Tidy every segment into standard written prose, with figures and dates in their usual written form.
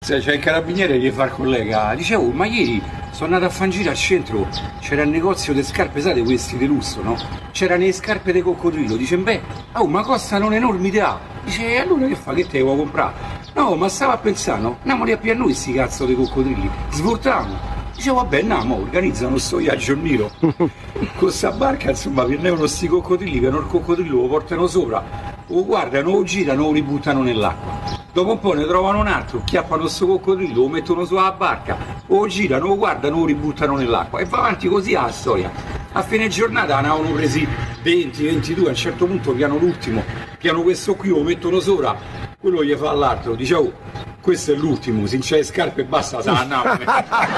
Se c'è il carabiniere gli fa il collega, dicevo, ma ieri sono andato a fare un giro al centro, c'era il negozio di scarpe, sai, questi di lusso, no? C'erano le scarpe di coccodrillo, dice, beh, oh, ma costano un'enormità. Dice, allora che fa, che te vuoi comprare? No, ma stavo a pensare, no? Andiamo lì a più a noi sti cazzo di coccodrilli, svoltiamo. Dicevo, vabbè, andiamo, organizzano sto viaggio in Nilo. Con sta barca, insomma, prendevano sti coccodrilli, che il coccodrillo lo portano sopra, lo guardano, lo girano, lo ributtano nell'acqua. Dopo un po' ne trovano un altro, chiappano sto coccodrillo, lo mettono sulla barca, lo girano, lo guardano, lo ributtano nell'acqua. E va avanti così la storia. A fine giornata ne avevano presi 20, 22, a un certo punto piano l'ultimo, piano questo qui, lo mettono sopra, quello gli fa all'altro, dice, oh, questo è l'ultimo, se non c'è le scarpe e basta, sa andare.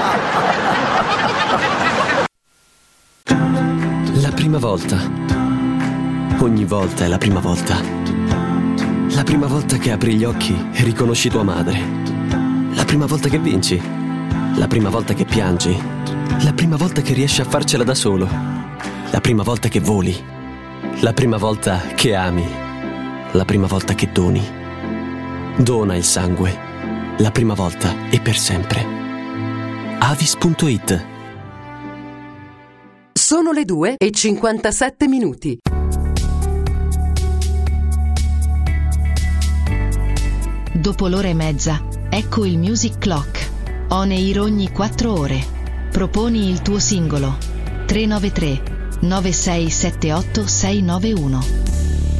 La prima volta. Ogni volta è la prima volta. La prima volta che apri gli occhi e riconosci tua madre. La prima volta che vinci. La prima volta che piangi. La prima volta che riesci a farcela da solo. La prima volta che voli. La prima volta che ami. La prima volta che doni. Dona il sangue. La prima volta e per sempre. Avis.it. Sono le 2:57. Dopo l'ora e mezza, ecco il Music Clock. On air ogni 4 ore. Proponi il tuo singolo. 393 9678 691.